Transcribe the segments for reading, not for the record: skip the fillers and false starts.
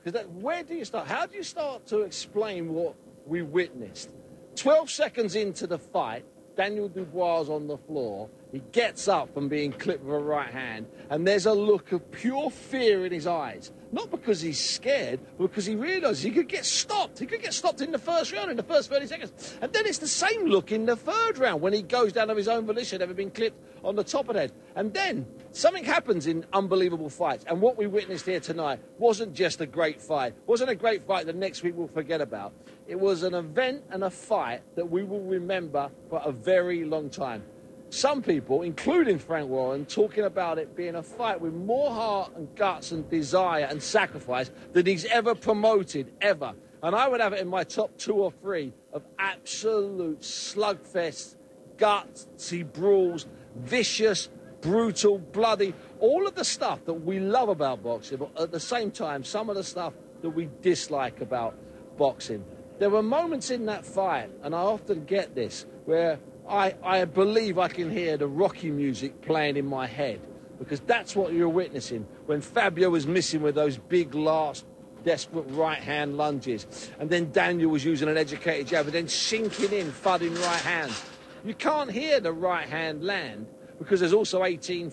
Because where do you start? How do you start to explain what we witnessed? 12 seconds into the fight, Daniel Dubois is on the floor. He gets up from being clipped with a right hand, and there's a look of pure fear in his eyes. Not because he's scared, but because he realises he could get stopped. He could get stopped in the first round, in the first 30 seconds. And then it's the same look in the third round when he goes down of his own volition, having been clipped on the top of the head. And then something happens in unbelievable fights. And what we witnessed here tonight wasn't just a great fight. Wasn't a great fight that next week we'll forget about. It was an event and a fight that we will remember for a very long time. Some people, including Frank Warren, talking about it being a fight with more heart and guts and desire and sacrifice than he's ever promoted, ever. And I would have it in my top 2 or 3 of absolute slugfest, gutsy brawls, vicious, brutal, bloody, all of the stuff that we love about boxing, but at the same time, some of the stuff that we dislike about boxing. There were moments in that fight, and I often get this, where I believe I can hear the Rocky music playing in my head, because that's what you're witnessing when Fabio was missing with those big last desperate right-hand lunges, and then Daniel was using an educated jab, and then sinking in, thudding right hand. You can't hear the right hand land because there's also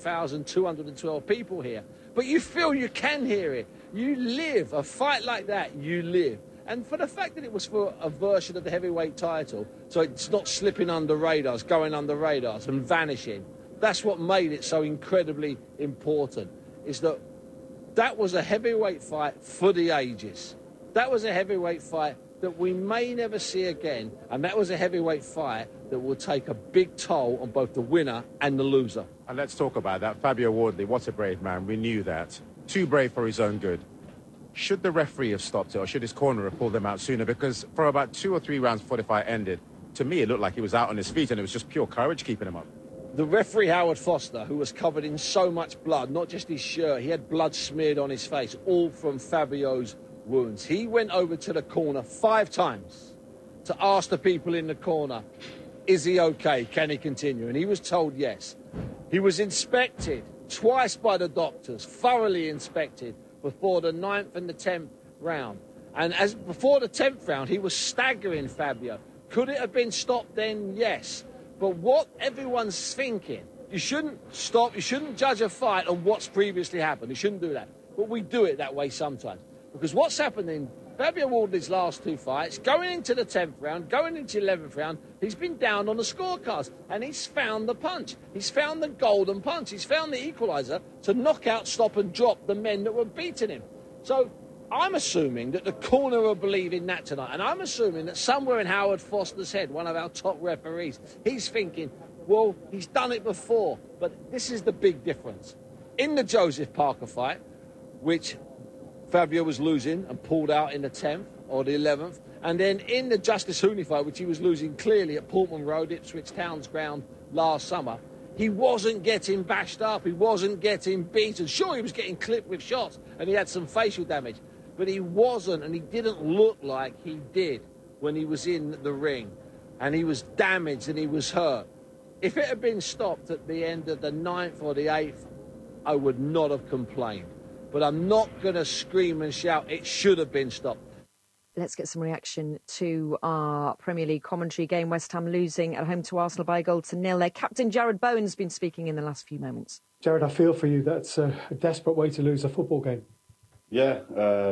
18,212 people here, but you feel you can hear it. You live a fight like that, you live. And for the fact that it was for a version of the heavyweight title, so it's not slipping under radars, going under radars and vanishing, that's what made it so incredibly important, is that that was a heavyweight fight for the ages. That was a heavyweight fight that we may never see again, and that was a heavyweight fight that will take a big toll on both the winner and the loser. And let's talk about that. Fabio Wardley, what a brave man. We knew that. Too brave for his own good. Should the referee have stopped it, or should his corner have pulled them out sooner? Because for about 2 or 3 rounds before the fight ended, to me it looked like he was out on his feet, and it was just pure courage keeping him up. The referee, Howard Foster, who was covered in so much blood, not just his shirt, he had blood smeared on his face, all from Fabio's wounds. He went over to the corner 5 times to ask the people in the corner, is he okay? Can he continue? And he was told yes. He was inspected twice by the doctors, thoroughly inspected, before the 9th and the 10th round. And as before the 10th round, he was staggering Fabio. Could it have been stopped then? Yes. But what everyone's thinking, you shouldn't stop, you shouldn't judge a fight on what's previously happened. You shouldn't do that. But we do it that way sometimes. Because what's happened in Fabio Wardley's last 2 fights, going into the 10th round, going into the 11th round, he's been down on the scorecards, and he's found the punch. He's found the golden punch. He's found the equaliser to knock out, stop and drop the men that were beating him. So I'm assuming that the corner will believe in that tonight, and I'm assuming that somewhere in Howard Foster's head, one of our top referees, he's thinking, well, he's done it before, but this is the big difference. In the Joseph Parker fight, which Fabio was losing and pulled out in the 10th or the 11th. And then in the Justice Hooney fight, which he was losing clearly at Portman Road, Ipswich Town's ground last summer, he wasn't getting bashed up. He wasn't getting beaten. Sure, he was getting clipped with shots and he had some facial damage. But he wasn't, and he didn't look like he did when he was in the ring. And he was damaged and he was hurt. If it had been stopped at the end of the 9th or the 8th, I would not have complained. But I'm not going to scream and shout, it should have been stopped. Let's get some reaction to our Premier League commentary game. West Ham losing at home to Arsenal by a goal to 0. Their captain, Jarrod Bowen, has been speaking in the last few moments. Jarrod, I feel for you. That's a desperate way to lose a football game. Yeah, a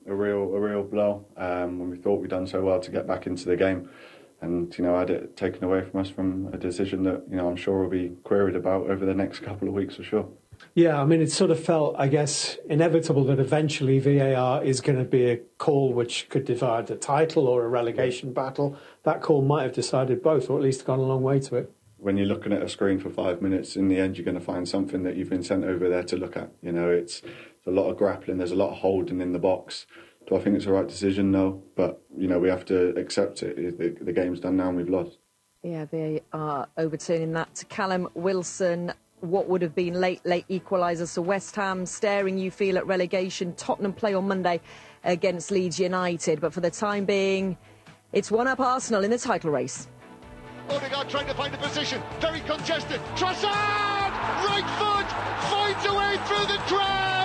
real blow. When we thought we'd done so well to get back into the game. And, had it taken away from us from a decision that, I'm sure will be queried about over the next couple of weeks for sure. Yeah, it sort of felt, I guess, inevitable that eventually VAR is going to be a call which could decide the title or a relegation battle. That call might have decided both, or at least gone a long way to it. When you're looking at a screen for 5 minutes, in the end you're going to find something that you've been sent over there to look at. It's a lot of grappling, there's a lot of holding in the box. Do I think it's the right decision? No. But, we have to accept it. The game's done now and we've lost. Yeah, they are overturning that to Callum Wilson. What would have been late equaliser. So West Ham staring, you feel, at relegation. Tottenham play on Monday against Leeds United. But for the time being, it's 1-up Arsenal in the title race. Odegaard trying to find a position. Very congested. Trossard! Right foot! Finds a way through the crowd!